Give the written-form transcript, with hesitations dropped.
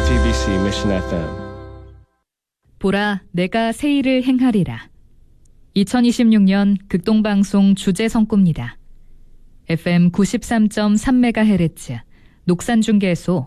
JTBC Mission FM. 보라, 내가 새 일을 행하리라. 2026년 극동방송 주제 성구입니다. FM 93.3MHz 녹산중계소